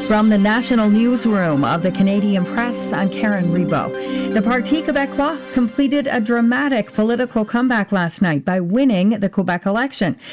From the national newsroom of the Canadian Press, I'm Karen Rebo. The Parti Québécois completed a dramatic political comeback last night by winning the Quebec election.